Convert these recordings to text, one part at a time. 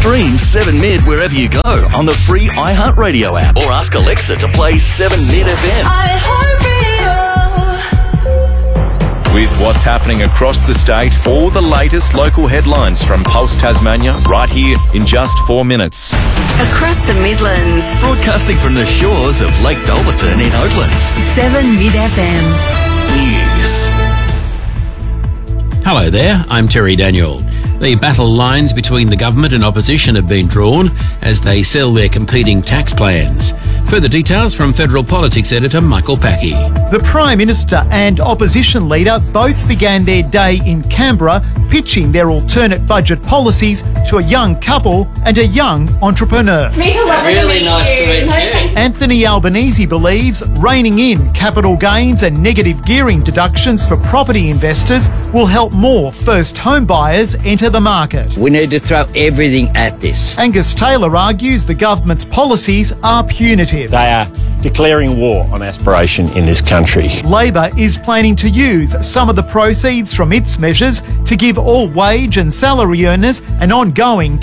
Stream 7 Mid wherever you go on the free iHeartRadio app or ask Alexa to play 7 Mid FM. With what's happening across the state, all the latest local headlines from Pulse Tasmania right here in just 4 minutes. Across the Midlands, Broadcasting from the shores of Lake Dolberton in Oatlands. 7 Mid FM. News. Hello there, I'm Terry Daniel. The battle lines between the government and opposition have been drawn as they sell their competing tax plans. Further details from Federal Politics editor Michael Packey. The Prime Minister and opposition leader both began their day in Canberra pitching their alternate budget policies to a young couple and a young entrepreneur. Really nice to meet you. Anthony Albanese believes reining in capital gains and negative gearing deductions for property investors will help more first home buyers enter the market. We need to throw everything at this. Angus Taylor argues the government's policies are punitive. They are declaring war on aspiration in this country. Labor is planning to use some of the proceeds from its measures to give all wage and salary earners an ongoing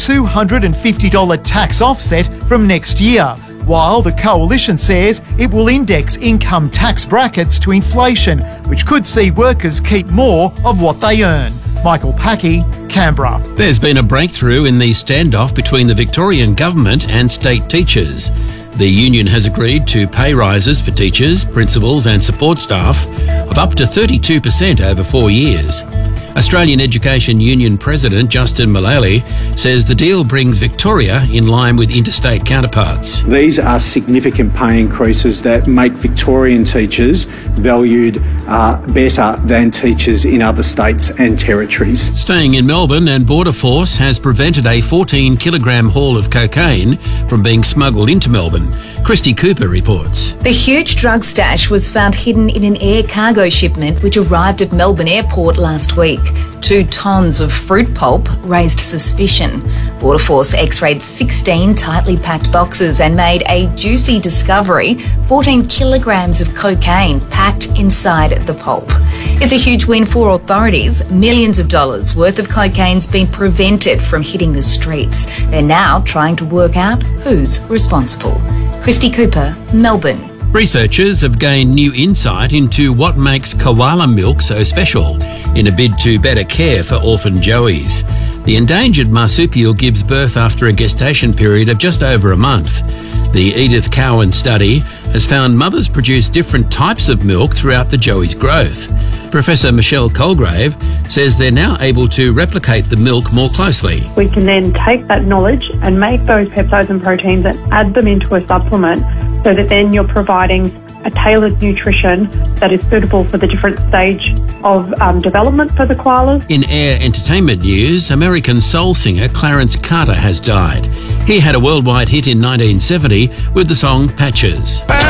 $250 tax offset from next year, while the Coalition says it will index income tax brackets to inflation, which could see workers keep more of what they earn. Michael Packey, Canberra. There's been a breakthrough in the standoff between the Victorian government and state teachers. The union has agreed to pay rises for teachers, principals and support staff of up to 32% over 4 years. Australian Education Union President Justin Mullally says the deal brings Victoria in line with interstate counterparts. These are significant pay increases that make Victorian teachers valued better than teachers in other states and territories. Staying in Melbourne, and Border Force has prevented a 14-kilogram haul of cocaine from being smuggled into Melbourne. Christy Cooper reports. The huge drug stash was found hidden in an air cargo shipment which arrived at Melbourne Airport last week. 2 tons of fruit pulp raised suspicion. Border Force x-rayed 16 tightly packed boxes and made a juicy discovery: 14 kilograms of cocaine packed inside the pulp. It's a huge win for authorities. Millions of dollars worth of cocaine's been prevented from hitting the streets. They're now trying to work out who's responsible. Christy Cooper, Melbourne. Researchers have gained new insight into what makes koala milk so special in a bid to better care for orphan joeys. The endangered marsupial gives birth after a gestation period of just over a month. The Edith Cowan study has found mothers produce different types of milk throughout the joey's growth. Professor Michelle Colgrave says they're now able to replicate the milk more closely. We can then take that knowledge and make those peptides and proteins and add them into a supplement so that then you're providing a tailored nutrition that is suitable for the different stage of development for the koalas. In air entertainment news, American soul singer Clarence Carter has died. He had a worldwide hit in 1970 with the song Patches.